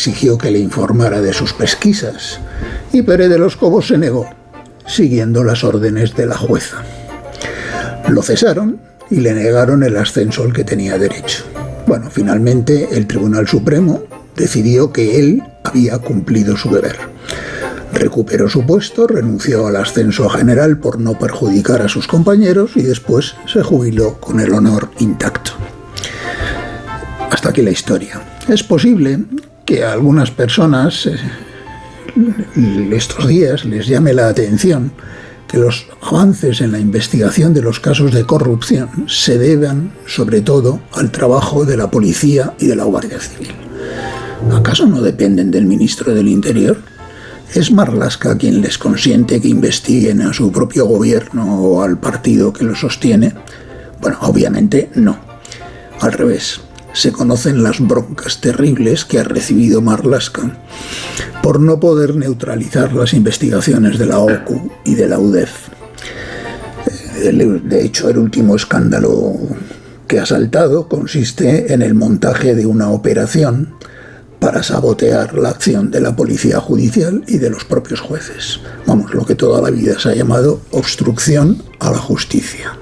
exigió que le informara de sus pesquisas y Pérez de los Cobos se negó, siguiendo las órdenes de la jueza. Lo cesaron y le negaron el ascenso al que tenía derecho. Bueno, finalmente el Tribunal Supremo decidió que él había cumplido su deber. Recuperó su puesto, renunció al ascenso a general por no perjudicar a sus compañeros y después se jubiló con el honor intacto. Hasta aquí la historia. Es posible que a algunas personas estos días les llame la atención que los avances en la investigación de los casos de corrupción se deban sobre todo al trabajo de la policía y de la Guardia Civil. ¿Acaso no dependen del ministro del Interior? ¿Es Marlaska quien les consiente que investiguen a su propio gobierno o al partido que lo sostiene? Bueno, obviamente no. Al revés, se conocen las broncas terribles que ha recibido Marlaska por no poder neutralizar las investigaciones de la OCU y de la UDEF. De hecho, el último escándalo que ha saltado consiste en el montaje de una operación para sabotear la acción de la policía judicial y de los propios jueces. Vamos, lo que toda la vida se ha llamado obstrucción a la justicia.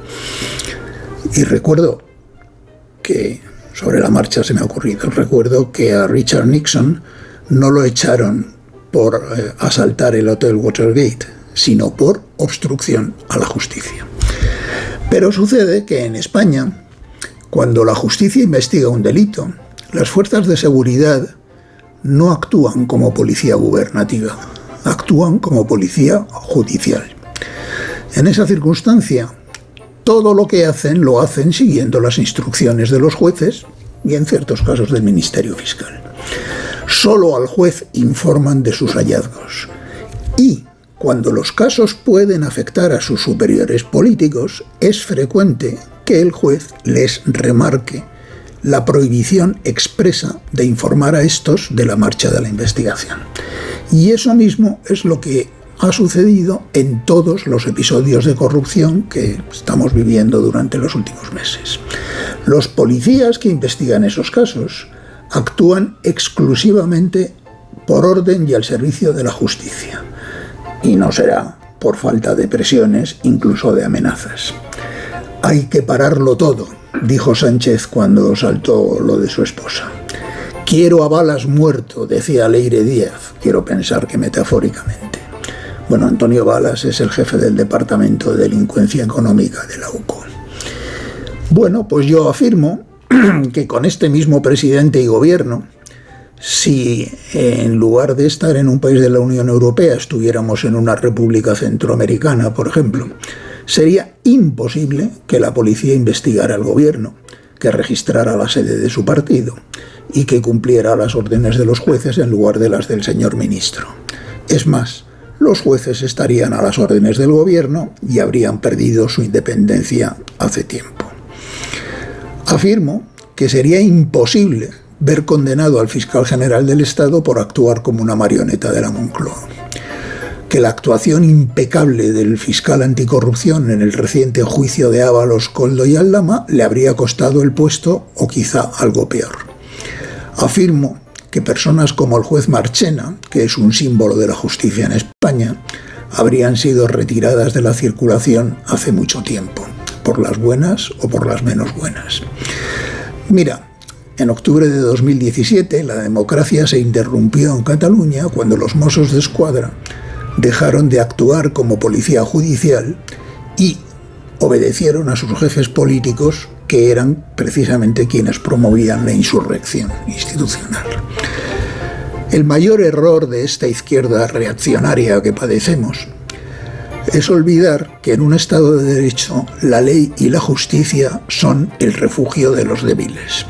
Y recuerdo que, sobre la marcha se me ha ocurrido, recuerdo que a Richard Nixon no lo echaron por asaltar el Hotel Watergate, sino por obstrucción a la justicia. Pero sucede que en España, cuando la justicia investiga un delito, las fuerzas de seguridad no actúan como policía gubernativa, actúan como policía judicial. En esa circunstancia, todo lo que hacen lo hacen siguiendo las instrucciones de los jueces y en ciertos casos del Ministerio Fiscal. Solo al juez informan de sus hallazgos y cuando los casos pueden afectar a sus superiores políticos, es frecuente que el juez les remarque la prohibición expresa de informar a estos de la marcha de la investigación. Y eso mismo es lo que ha sucedido en todos los episodios de corrupción que estamos viviendo durante los últimos meses. Los policías que investigan esos casos actúan exclusivamente por orden y al servicio de la justicia. Y no será por falta de presiones, incluso de amenazas. Hay que pararlo todo, dijo Sánchez cuando saltó lo de su esposa. Quiero a Balas muerto, decía Leire Díaz, quiero pensar que metafóricamente. Bueno, Antonio Balas es el jefe del Departamento de Delincuencia Económica de la UCO. Bueno, pues yo afirmo que con este mismo presidente y gobierno, si en lugar de estar en un país de la Unión Europea estuviéramos en una república centroamericana, por ejemplo, sería imposible que la policía investigara al gobierno, que registrara la sede de su partido y que cumpliera las órdenes de los jueces en lugar de las del señor ministro. Es más, los jueces estarían a las órdenes del gobierno y habrían perdido su independencia hace tiempo. Afirmo que sería imposible ver condenado al fiscal general del Estado por actuar como una marioneta de la Moncloa. Que la actuación impecable del fiscal anticorrupción en el reciente juicio de Ábalos, Koldo y Aldama le habría costado el puesto o quizá algo peor. Afirmo que personas como el juez Marchena, que es un símbolo de la justicia en España, habrían sido retiradas de la circulación hace mucho tiempo, por las buenas o por las menos buenas. Mira, en octubre de 2017 la democracia se interrumpió en Cataluña cuando los Mossos d'Esquadra dejaron de actuar como policía judicial y obedecieron a sus jefes políticos, que eran precisamente quienes promovían la insurrección institucional. El mayor error de esta izquierda reaccionaria que padecemos es olvidar que en un Estado de Derecho la ley y la justicia son el refugio de los débiles.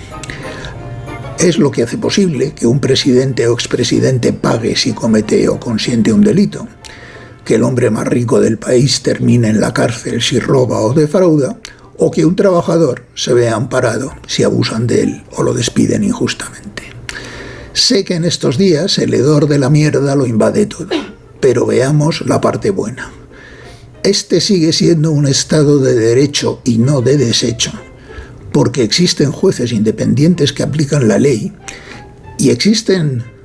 Es lo que hace posible que un presidente o expresidente pague si comete o consiente un delito, que el hombre más rico del país termine en la cárcel si roba o defrauda, o que un trabajador se vea amparado si abusan de él o lo despiden injustamente. Sé que en estos días el hedor de la mierda lo invade todo, pero veamos la parte buena. Este sigue siendo un Estado de derecho y no de desecho, porque existen jueces independientes que aplican la ley y existen